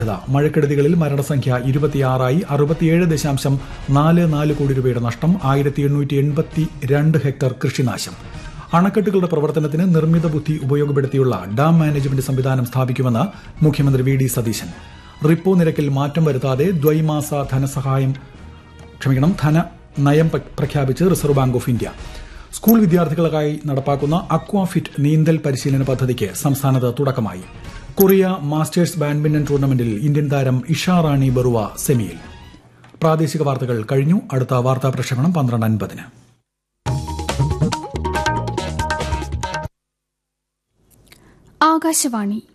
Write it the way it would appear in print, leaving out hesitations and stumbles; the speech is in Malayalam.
മഴക്കെടുതികളിൽ മരണസംഖ്യ 26ആയി. 67.44 കോടി രൂപയുടെ നഷ്ടം. 1882 ഹെക്ടർ കൃഷിനാശം. അണക്കെട്ടുകളുടെ പ്രവർത്തനത്തിന് നിർമ്മിത ബുദ്ധി ഉപയോഗപ്പെടുത്തിയുള്ള ഡാം മാനേജ്മെന്റ് സംവിധാനം സ്ഥാപിക്കുമെന്ന് മുഖ്യമന്ത്രി വി ഡി സതീശൻ. റിപ്പോ നിരക്കിൽ മാറ്റം വരുത്താതെ ദ്വൈമാസ ധനനയം പ്രഖ്യാപിച്ച് reserve bank of India. School വിദ്യാർത്ഥികൾക്കായി നടപ്പാക്കുന്ന അക്വാഫിറ്റ് നീന്തൽ പരിശീലന പദ്ധതിക്ക് സംസ്ഥാനത്ത് തുടക്കമായി. കൊറിയ മാസ്റ്റേഴ്സ് ബാഡ്മിന്റൺ ടൂർണമെന്റിൽ ഇന്ത്യൻ താരം ഇഷ റാണി ബറുവ സെമിയിൽ. പ്രാദേശിക വാർത്തകൾ കഴിഞ്ഞു. അടുത്ത വാർത്താ പ്രക്ഷേപണം 12:50. ആകാശവാണി